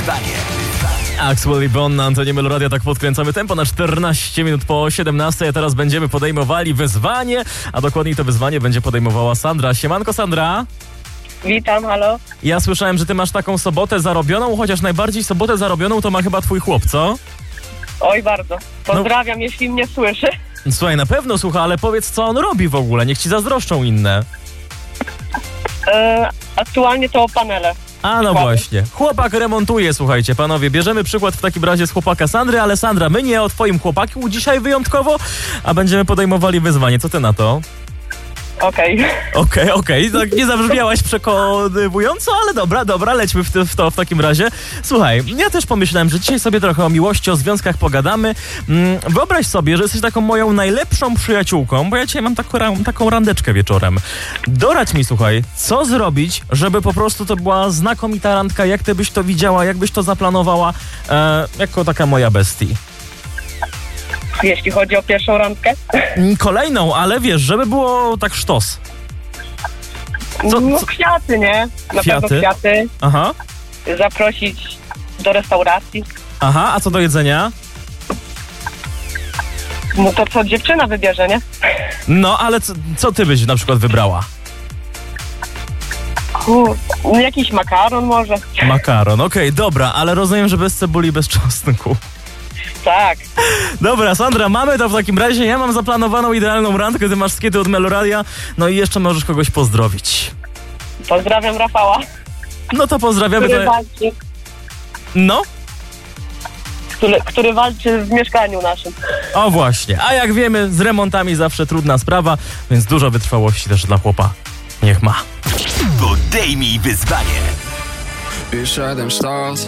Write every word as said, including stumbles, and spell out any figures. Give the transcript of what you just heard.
wyzwanie. Axwell i Bon na antenie Meloradia, tak podkręcamy tempo na czternaście minut po siedemnastej, a teraz będziemy podejmowali wyzwanie, a dokładniej to wyzwanie będzie podejmowała Sandra. Siemanko, Sandra. Witam, halo. Ja słyszałem, że ty masz taką sobotę zarobioną, chociaż najbardziej sobotę zarobioną to ma chyba twój chłop, co? Oj, bardzo. Pozdrawiam, no. Jeśli mnie słyszy. Słuchaj, na pewno słucha, ale powiedz, co on robi w ogóle, niech ci zazdroszczą inne. E, aktualnie to panele. A no właśnie. Chłopak remontuje, słuchajcie, panowie. Bierzemy przykład w takim razie z chłopaka Sandry, ale Sandra, my nie o twoim chłopaku dzisiaj wyjątkowo, a będziemy podejmowali wyzwanie. Co ty na to? Okej. Okay. Okej, okay, okej. Okay. Tak nie zabrzmiałaś przekonywująco, ale dobra, dobra, lećmy w, to, w to w takim razie. Słuchaj, ja też pomyślałem, że dzisiaj sobie trochę o miłości, o związkach pogadamy. Mm, wyobraź sobie, że jesteś taką moją najlepszą przyjaciółką, bo ja dzisiaj mam taką, taką randeczkę wieczorem. Doradź mi, słuchaj, co zrobić, żeby po prostu to była znakomita randka, jak ty byś to widziała, jak byś to zaplanowała, e, jako taka moja bestii. Jeśli chodzi o pierwszą randkę? Kolejną, ale wiesz, żeby było tak sztos. Co, no co? Kwiaty, nie? Na kwiaty? pewno kwiaty. Aha. Zaprosić do restauracji. Aha, a co do jedzenia? No to co dziewczyna wybierze, nie? No, ale co, co ty byś na przykład wybrała? Kur... No, jakiś makaron może. Makaron, okej, okay, dobra, ale rozumiem, że bez cebuli, bez czosnku. Tak. Dobra, Sandra, mamy to w takim razie. Ja mam zaplanowaną idealną randkę, ty masz skiety od Meloradia, no i jeszcze możesz kogoś pozdrowić. Pozdrawiam Rafała. No to pozdrawiamy. Który to... walczy. No? Który, który walczy w mieszkaniu naszym. O właśnie, a jak wiemy, z remontami zawsze trudna sprawa, więc dużo wytrwałości też dla chłopa. Niech ma. Podejmij wyzwanie.